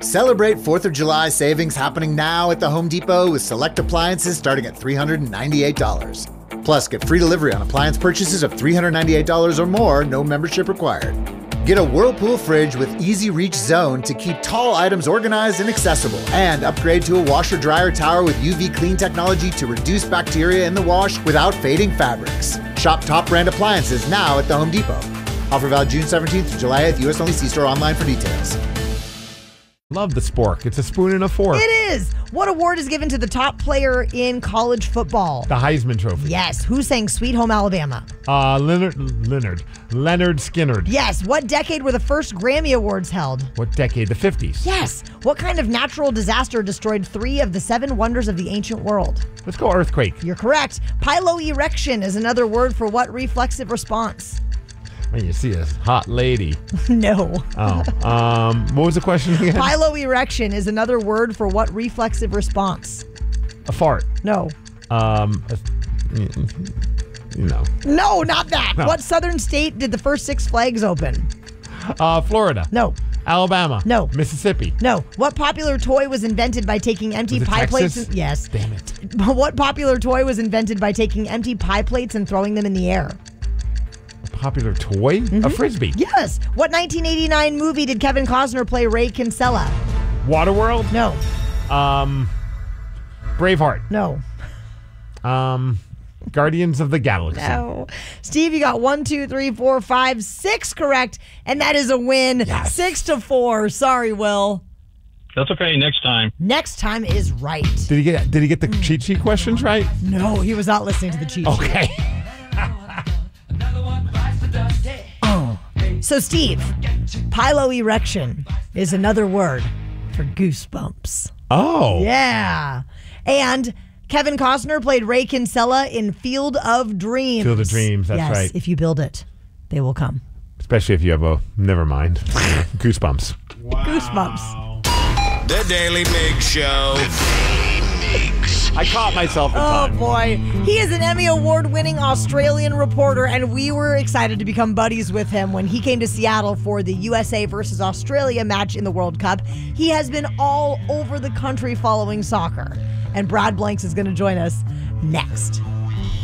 Celebrate 4th of July savings happening now at the Home Depot with select appliances starting at $398. Plus, get free delivery on appliance purchases of $398 or more, no membership required. Get a Whirlpool fridge with Easy Reach Zone to keep tall items organized and accessible. And upgrade to a washer-dryer tower with UV clean technology to reduce bacteria in the wash without fading fabrics. Shop top brand appliances now at the Home Depot. Offer valid June 17th through July 8th. U.S. only. See store online for details. Love the spork. It's a spoon and a fork. It is. What award is given to the top player in college football? The Heisman Trophy. Yes. Who sang Sweet Home Alabama? Leonard Skinner. Yes. What decade were the first Grammy Awards held? What decade? The 50s. Yes. What kind of natural disaster destroyed 3 of the 7 wonders of the ancient world? Let's go earthquake. You're correct. Piloerection is another word for what reflexive response? When you see a hot lady. No. What was the question again? Piloerection is another word for what reflexive response? A fart. No. No, not that. No. What southern state did the first 6 Flags open? Florida. No. Alabama. No. Mississippi. No. What popular toy was invented by taking empty Was it pie Texas? plates? Yes. Damn it. What popular toy was invented by taking empty pie plates and throwing them in the air? A popular toy? A frisbee. Yes. What 1989 movie did Kevin Costner play Ray Kinsella? Waterworld? No. Braveheart. No. Guardians of the Galaxy. No. Steve, you got 1, 2, 3, 4, 5, 6 correct, and that is a win. Yes. 6-4. Sorry, Will. That's okay. Next time. Next time is right. Did he get the cheat sheet questions right? No, he was not listening to the cheat sheet. Okay. So, Steve, piloerection is another word for goosebumps. Oh. Yeah. And Kevin Costner played Ray Kinsella in Field of Dreams. Field of Dreams, that's yes, right. If you build it, they will come. Especially if you have a, never mind, goosebumps. Goosebumps. The Daily Mig Show. I caught myself in Oh, time. boy. He is an Emmy Award-winning Australian reporter, and we were excited to become buddies with him when he came to Seattle for the USA versus Australia match in the World Cup. He has been all over the country following soccer, and Brad Blanks is going to join us next.